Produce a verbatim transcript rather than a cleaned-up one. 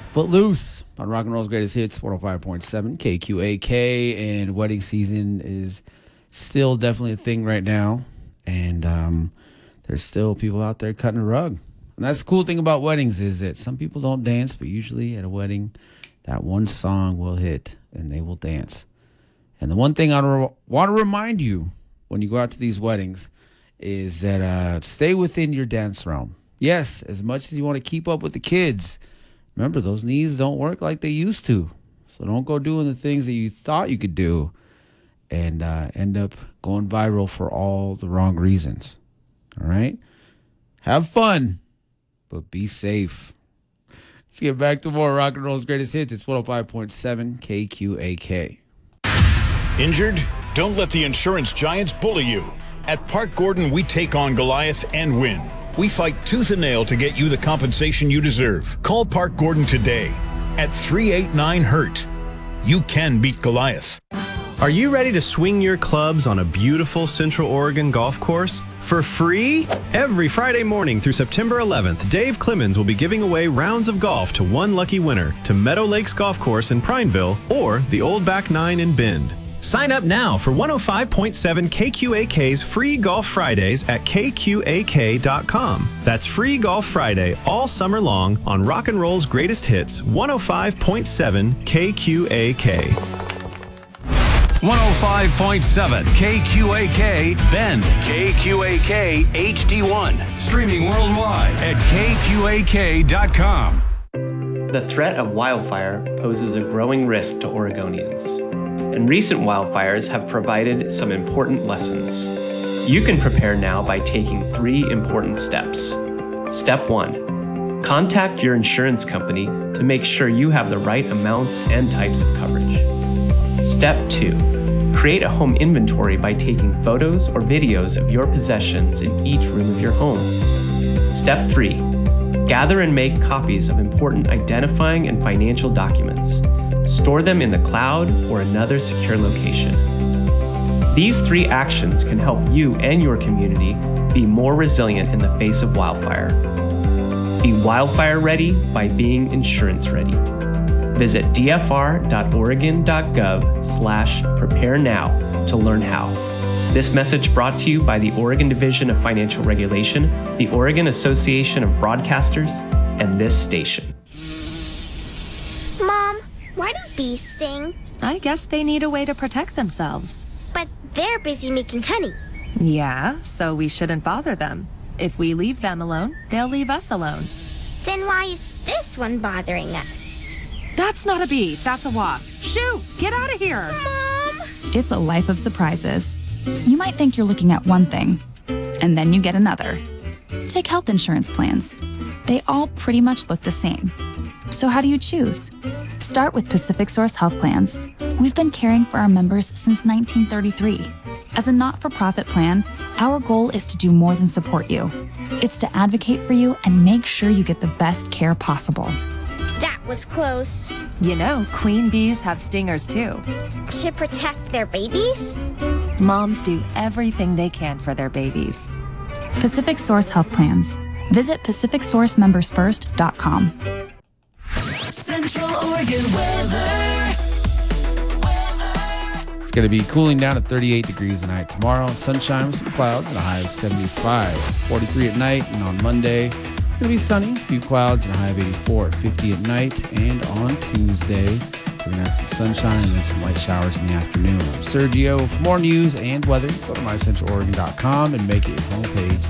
Footloose on Rock and Roll's Greatest Hits, one oh five point seven K Q A K, and wedding season is still definitely a thing right now, and um, there's still people out there cutting a rug. And that's the cool thing about weddings is that some people don't dance, but usually at a wedding, that one song will hit, and they will dance. And the one thing I re- want to remind you when you go out to these weddings is that uh, stay within your dance realm. Yes, as much as you want to keep up with the kids, remember, those knees don't work like they used to. So don't go doing the things that you thought you could do and uh, end up going viral for all the wrong reasons. All right? Have fun, but be safe. Let's get back to more Rock and Roll's Greatest Hits. It's one oh five point seven K Q A K. Injured? Don't let the insurance giants bully you. At Park Gordon, we take on Goliath and win. We fight tooth and nail to get you the compensation you deserve. Call Park Gordon today at three eight nine hurt. You can beat Goliath. Are you ready to swing your clubs on a beautiful Central Oregon golf course for free? Every Friday morning through September eleventh, Dave Clemens will be giving away rounds of golf to one lucky winner to Meadow Lakes Golf Course in Prineville or the Old Back Nine in Bend. Sign up now for one oh five point seven K Q A K's Free Golf Fridays at K Q A K dot com. That's Free Golf Friday all summer long on Rock and Roll's Greatest Hits, one oh five point seven K Q A K. one oh five point seven K Q A K Bend, K Q A K H D one, streaming worldwide at K Q A K dot com. The threat of wildfire poses a growing risk to Oregonians, and recent wildfires have provided some important lessons. You can prepare now by taking three important steps. Step one, contact your insurance company to make sure you have the right amounts and types of coverage. Step two, create a home inventory by taking photos or videos of your possessions in each room of your home. Step three, gather and make copies of important identifying and financial documents. Store them in the cloud or another secure location. These three actions can help you and your community be more resilient in the face of wildfire. Be wildfire ready by being insurance ready. Visit d f r dot oregon dot gov slash prepare now to learn how. This message brought to you by the Oregon Division of Financial Regulation, the Oregon Association of Broadcasters, and this station. Mom, why do bees sting? I guess they need a way to protect themselves. But they're busy making honey. Yeah, so we shouldn't bother them. If we leave them alone, they'll leave us alone. Then why is this one bothering us? That's not a bee, that's a wasp. Shoo, get out of here! Mom! It's a life of surprises. You might think you're looking at one thing, and then you get another. Take health insurance plans. They all pretty much look the same. So how do you choose? Start with Pacific Source Health Plans. We've been caring for our members since nineteen thirty-three. As a not-for-profit plan, our goal is to do more than support you. It's to advocate for you and make sure you get the best care possible. That was close. You know, queen bees have stingers too. To protect their babies? Moms do everything they can for their babies. Pacific Source Health Plans. Visit pacific source members first dot com. Central Oregon weather. It's going to be cooling down at thirty-eight degrees tonight. Tomorrow, sunshine with some clouds and a high of seventy-five. forty-three at night, and on Monday, it's going to be sunny, a few clouds and a high of eighty-four at fifty at night. And on Tuesday, we're going to have some sunshine and then some light showers in the afternoon. I'm Sergio. For more news and weather, go to my central oregon dot com and make it your homepage.